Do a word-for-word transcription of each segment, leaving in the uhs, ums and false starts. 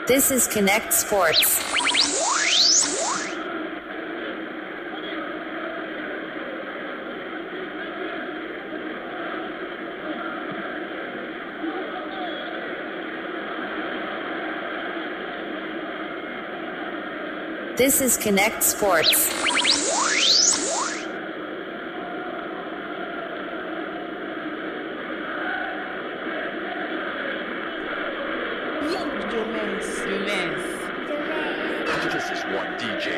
This is Connect Sports. This is Connect Sports. This is one D J.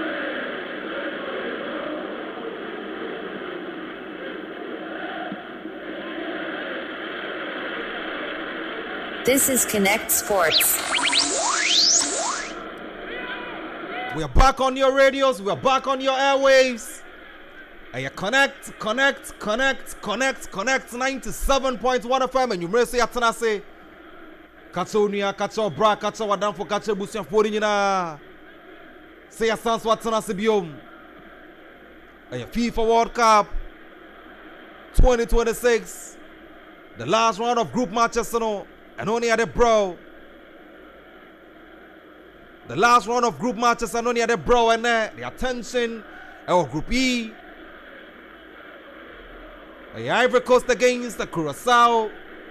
This is Connect Sports. We are back on your radios. We are back on your airwaves. And you connect, connect, connect, connect, connect. ninety-seven point one F M. And you may say, Atanase. Katsonia, Katso Bra, Katso Wadamfo, Katso Busian Forinina. Say a sans Atanase Biom. And your FIFA World Cup twenty twenty-six. The last round of group matches, you know, and only at the bro. The last round of group matches and only at the bro and there. The attention of Group E. The Ivory Coast against the Curacao.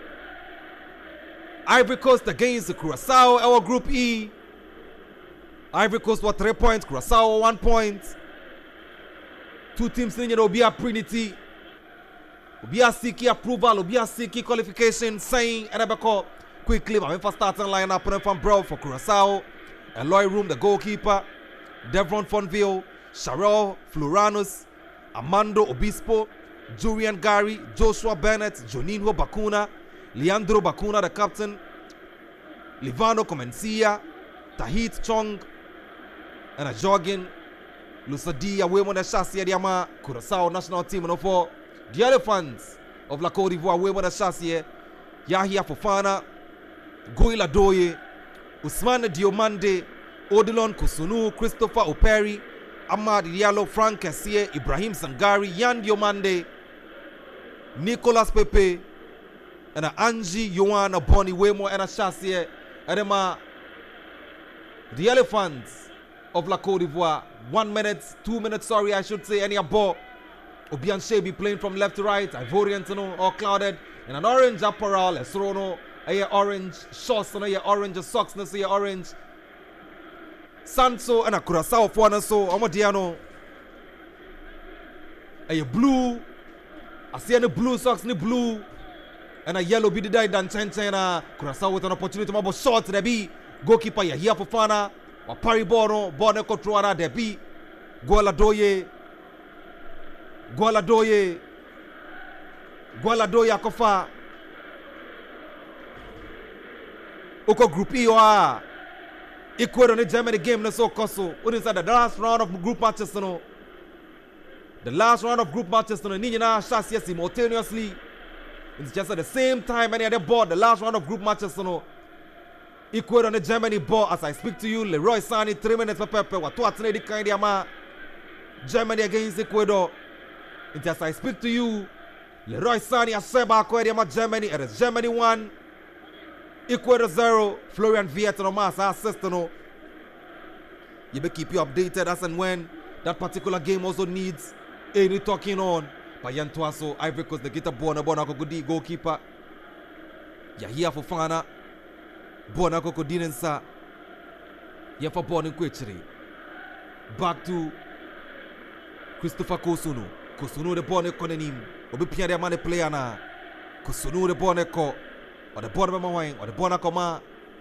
Ivory Coast against the Curacao. Our Group E. Ivory Coast were three points. Curacao one point. Two teams in will be a Trinity. Will be a seeking approval. Will be a seeking qualification. Saying and I quickly. I'm for starting lineup from bro for Curacao. Eloy Room, the goalkeeper, Devron Fonville, Sharel Floranus, Armando Obispo, Julian Gary, Joshua Bennett, Joninho Bakuna, Leandro Bakuna, the captain, Livano Comencia, Tahit Chong, and a jogging, Lusadia, Wemo de Chassia, Diama, Curacao national team, and for the Elephants of La Côte d'Ivoire, Wemo de Chassia, Yahia Fofana, Goila Doye, Ousmane Diomande, Odilon Kusunu, Christopher Operi, Ahmad Diallo, Frank Kessié, Ibrahim Sangari, Yan Diomande, Nicolas Pepe, and Angie Yohana Bonnie Wemo and a Chassier, and the Elephants of La Côte d'Ivoire. One minute, two minutes, sorry, I should say, any ball. Obian Shebi playing from left to right, Ivorian to know, all clouded, in an orange apparel, a Sorono. A orange shorts and a orange socks and a orange Sanso and a Curacao for and so Amadiano. A blue, I see any blue socks and blue and a yellow biddy died and China Curacao with an opportunity to about short to be goalkeeper here for Fana or Paribono, Borne Cotroana, de B Gola Doye Gola Doye Gola Doya Kofa. Oko Group E or equal on the Germany game. Let's so coso. What is that? The last round of group matches, you know. The last round of group matches, you know. Nina Chassis simultaneously. It's just at the same time. Any other board. The last round of group matches, you know. Equal on the Germany board. As I speak to you, Leroy Sani three minutes per pepper. What what's the kind of man? Germany against Ecuador. It's as I speak to you, Leroy Sani has said back Germany. It is Germany one. Ecuador zero, Florian Vietnam as assistant. You may keep you updated as and when that particular game also needs any talking on. But Yantuaso, Ivory Coast, the Gita Bona Bonako Gudi goalkeeper. Yahia Fofana, Bonako Kodinensa, Yafa Bon in Quechiri. Back to Christopher Kosunu. Kosunu the Bonne Konenim, Obi Pierre Mane player na. Kosunu the Bonne Ko. Or the bottom of my wine, or the Bonacoma,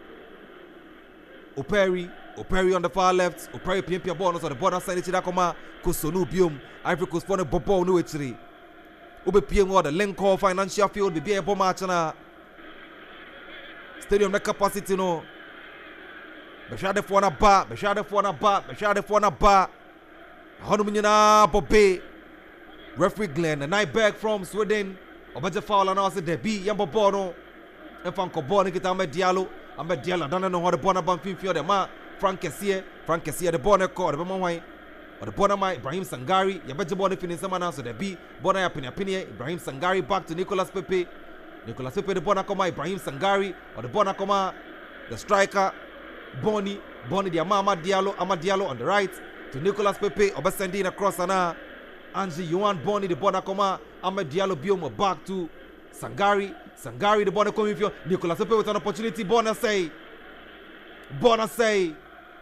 Operi, Operi on the far left, Operi P M P bonus, or the bottom side, Chidakoma, Kusonu Bium, Ivory Coast for the Bobo New Italy. Ube P M or the Lenko financial field, be a bomachana. Stadium the capacity no. Beshade for a bar, Beshade for a bar, Beshade for a bar. Honumina Bobe, referee Glenn, a night back from Sweden, or better foul and also the B, Yambo Bono. If I'm Coboni, get Ahmed Diallo, Ahmed Diallo, I don't know how the Bonabam Finfield, the man, Frank Kessié, Frank Kessié, the Bonner Core, the Bamawai, or the Bonamai, Ibrahim Sangari, you better Bonnie finish someone else, so the B, Bonner Pinapini, Ibrahim Sangari, back to Nicolas Pepe, Nicolas Pepe, the Bonacoma, Ibrahim Sangari, or the Bonacoma, the striker, Bonnie, Bonnie, the Amama Diallo, Ama Diallo on the right. To Nicolas Pepe, Obasendin across Ana. Angie, Yuan Bonnie, the Bonakoma, Ahmed Diallo, Bioma back to Sangari. Sangari, the Bonner coming for Nicolas Pepe with an opportunity. Bonner say. Bonner say.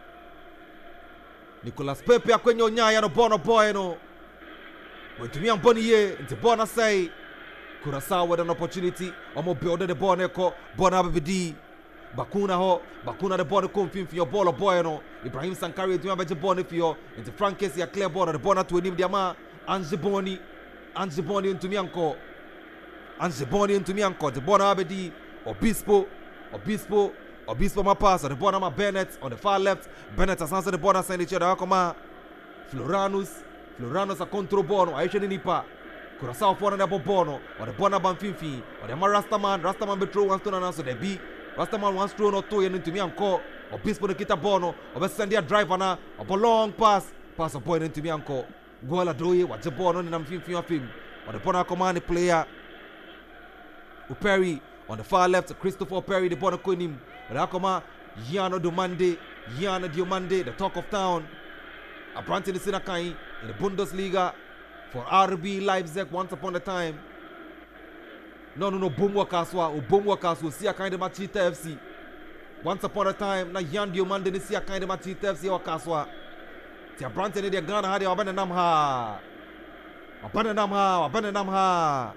Nicolas Pepe, Akwenyo Nyaya, no Bonner boy, no. When to me and Bonnie, yeah, into Bonner say. Curaçao with an opportunity. Omo build the Bonner, Bonner Bidi. Bakuna ho, Bakuna the ball come for your ball boy no. Ibrahim Sankari to have a bonnet for you. Into Frank Casey a clear ball the bonnet to him diama. Ange Boni, Ange Boni into me uncle. Ange Boni into me uncle. The Bona Abedi, Obispo, Obispo, Obispo my pass, the Bona Bennett on the far left. Bennett has answered the Bona send each other. Akoma Floranus, Floranus a control bono, I should nipa. Curaçao for the bono, or the Bona Banfifi, or the Marastaman, Rastaman Betro wants to announce the B. Rastaman wants to or two into me uncle. Obispo the Kita Bono, or send their driver now, of a long pass, pass a point into me uncle. Gola doye, what's the ball on the Namfim of him, or the Bona command player. Uperi on the far left, Christopher Perry, the Bona Kunim, Rakoma, Giano Dumande, Giano Diomande, the talk of town. A branch in the Sinakai in the Bundesliga for R B Leipzig once upon a time. No, no, no, Boomwa Kaswa, or Boomwa Kaswa, see a kind of Machita F C. Once upon a time, na Jan Diomande, they see a kind of Machita F C or Kaswa. Tia Branton, they're gonna have the Abananamha. Abananamha, Abananamha.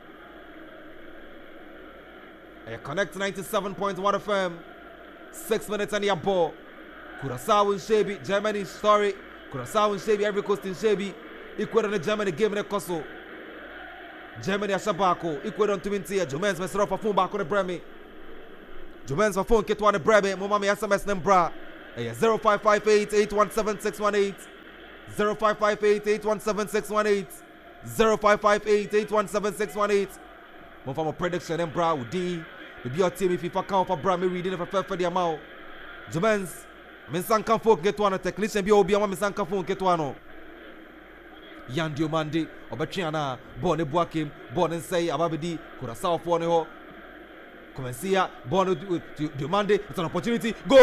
And you connect ninety-seven point one F M. Six minutes and your ball. Curaçao and Shebi, Germany story. Curaçao and Shebi, every coast in Shebi. Equal on the Germany game in the Koso. Germany a Shabako, equal on twenty. Jomens Mesro for phone back on the Bremi. Jomens for phone, get one the Bremi. Mommy S M S Nembra. zero five five eight eight one seven six one eight. zero five five eight eight one seven six one eight. zero five five eight eight one seven six one eight. Mon from a prediction and bra with D. Maybe your team if you count for bra, me reading if I fell for the amount. Jomens, Minsan can folk get one a technician be obi ama Minsan can folk get one. Yan Diomande, Obachiana, Bonne Boakim, Bonne Say, Ababidi, Curaçao for ho. Come and see ya, Bonne Diomande, it's an opportunity. Go!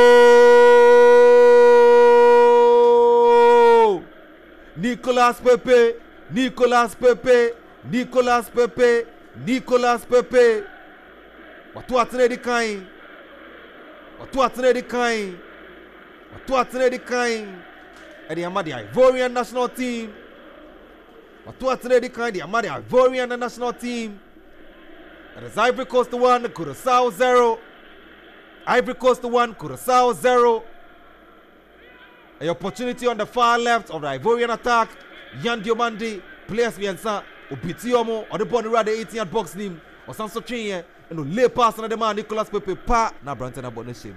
Nicolas Pepe, Nicolas Pepe, Nicolas Pepe, Nicolas Pepe. What what's ready kind? What what's ready kind? What what's ready kind? And the Amadi Ivorian national team. What what's ready kind? The Amadi Ivorian national team. And it's Ivory Coast one, Curaçao zero. Ivory Coast one, Curaçao zero. An opportunity on the far left of the Ivorian attack. Yan Diomande, players Biansa, Ubitiomo, or the Bonnie Rada eighteen yard box name, or Sanso Chin, and the lay pass on the man Nicolas Pepe, pa, na Branton about the shame.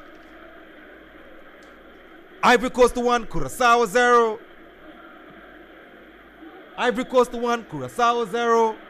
Ivory Coast one, Curaçao zero. Ivory Coast one, Curaçao zero.